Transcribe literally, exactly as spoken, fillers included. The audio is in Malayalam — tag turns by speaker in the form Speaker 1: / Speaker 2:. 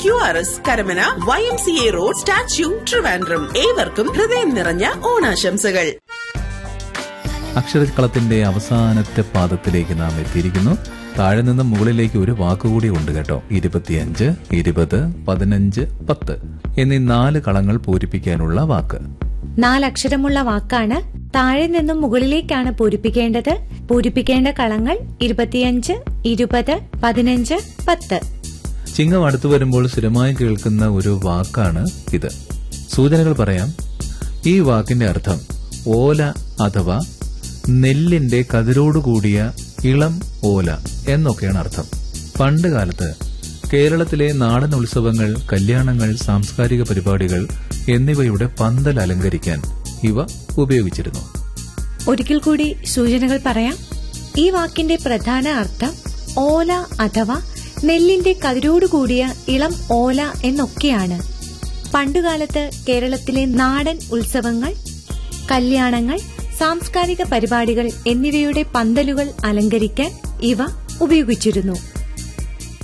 Speaker 1: Q R S Karamana, Y M C A road, statue, Trivandrum. ഏവർക്കും ഹൃദയം നിറഞ്ഞ ഓണാശംസകൾ.
Speaker 2: അക്ഷരക്കളത്തിന്റെ അവസാനത്തെ പാദത്തിലേക്ക് നാം എത്തിയിരിക്കുന്നു. താഴെ നിന്ന് മുകളിലേക്ക് ഒരു വാക്കുകൂടി ഉണ്ട് കേട്ടോ. ഇരുപത്തിയഞ്ച്, ഇരുപത്, പതിനഞ്ച്, പത്ത് എന്നീ നാല് കളങ്ങൾ പൂരിപ്പിക്കാനുള്ള വാക്ക്.
Speaker 3: നാലക്ഷരമുള്ള വാക്കാണ്. താഴെ നിന്നും മുകളിലേക്കാണ് പൂരിപ്പിക്കേണ്ടത്. പൂരിപ്പിക്കേണ്ട കളങ്ങൾ ഇരുപത്തിയഞ്ച്, ഇരുപത്, പതിനഞ്ച്, പത്ത്.
Speaker 2: ചിങ്ങം അടുത്തു വരുമ്പോൾ സ്ഥിരമായി കേൾക്കുന്ന ഒരു വാക്കാണ് ഇത്. സൂചനകൾ പറയാം. ഈ വാക്കിന്റെ അർത്ഥം ഓല അഥവാ നെല്ലിന്റെ കതിരോടുകൂടിയ ഇളം ഓല എന്നൊക്കെയാണ് അർത്ഥം. പണ്ട് കാലത്ത് കേരളത്തിലെ നാടൻ ഉത്സവങ്ങൾ, കല്യാണങ്ങൾ, സാംസ്കാരിക പരിപാടികൾ എന്നിവയുടെ പന്തൽ അലങ്കരിക്കാൻ ഇവ ഉപയോഗിച്ചിരുന്നു.
Speaker 3: ഒരിക്കൽ കൂടി സൂചനകൾ പറയാം. ഈ വാക്കിന്റെ പ്രധാന അർത്ഥം ഓല അഥവാ നെല്ലിന്റെ കതിരോടുകൂടിയ ഇളം ഓല എന്നൊക്കെയാണ്. പണ്ടുകാലത്ത് കേരളത്തിലെ നാടൻ ഉത്സവങ്ങൾ, കല്യാണങ്ങൾ, സാംസ്കാരിക പരിപാടികൾ എന്നിവയുടെ പന്തലുകൾ അലങ്കരിക്കാൻ ഇവ ഉപയോഗിച്ചിരുന്നു.